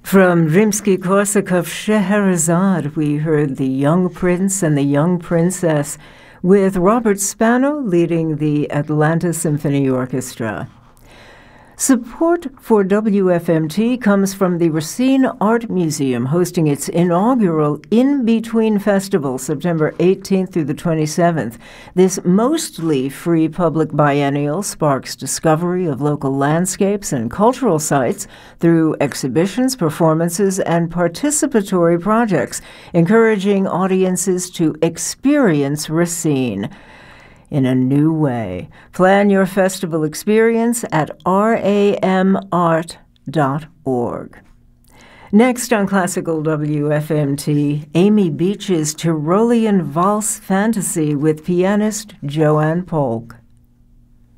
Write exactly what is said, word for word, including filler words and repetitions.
From Rimsky-Korsakov Scheherazade, we heard The Young Prince and the Young Princess, with Robert Spano leading the Atlanta Symphony Orchestra. Support for W F M T comes from the Racine Art Museum, hosting its inaugural In Between Festival, September eighteenth through the twenty-seventh. This mostly free public biennial sparks discovery of local landscapes and cultural sites through exhibitions, performances, and participatory projects, encouraging audiences to experience Racine in a new way. Plan your festival experience at ram art dot org. Next on Classical W F M T, Amy Beach's Tyrolean Valse Fantasy with pianist Joanne Polk.